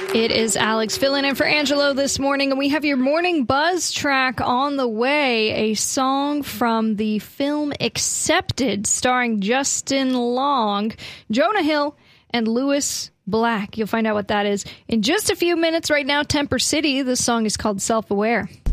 It is Alex filling in for Angelo this morning, and we have your morning buzz track on the way, a song from the film Accepted, starring Justin Long, Jonah Hill, and Lewis Black. You'll find out what that is in just a few minutes. Right now, Temper City, the song is called Self-Aware.